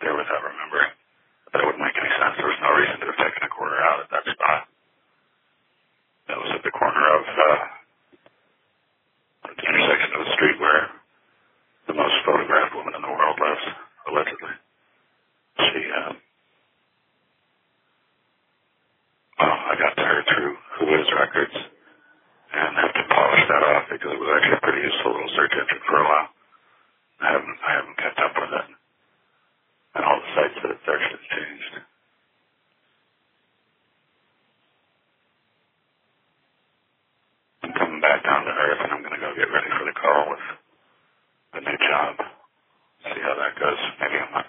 there without remembering. But it wouldn't make any sense. There was no reason to have taken a quarter out at that spot. That was at the corner of the intersection of the street where the most photographed woman in the world lives, allegedly. She, I got to her through Whois Records and have to polish that off because it was actually a pretty useful little search engine for a while. I haven't kept up with it. And all the sites that it searched have changed. I'm coming back down to earth and I'm going to go get ready for the call with a new job. See how that goes. Maybe I'm not